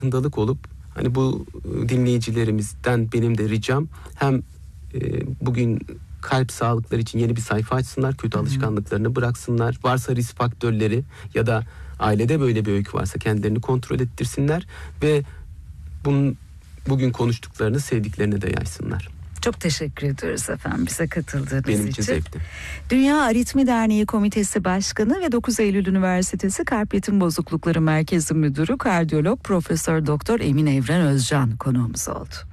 farkındalık olup hani bu dinleyicilerimizden benim de ricam hem bugün kalp sağlıkları için yeni bir sayfa açsınlar, kötü alışkanlıklarını bıraksınlar. Varsa risk faktörleri ya da ailede böyle bir öykü varsa kendilerini kontrol ettirsinler ve bugün konuştuklarını sevdiklerine de yaysınlar. Çok teşekkür ediyoruz efendim bize katıldığınız Benim için. zevkti. Dünya Aritmi Derneği Komitesi Başkanı ve 9 Eylül Üniversitesi Kalp Ritim Bozuklukları Merkezi Müdürü Kardiyolog Profesör Doktor Emin Evren Özcan konuğumuz oldu.